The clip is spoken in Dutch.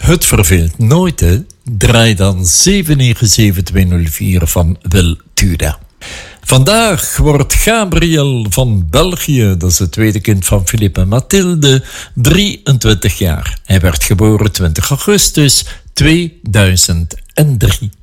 Het verveelt nooit, hè? Draai dan 797-204 van Wil Tuda. Vandaag wordt Gabriel van België, dat is het tweede kind van Philippe en Mathilde, 23 jaar. Hij werd geboren 20 augustus 2003.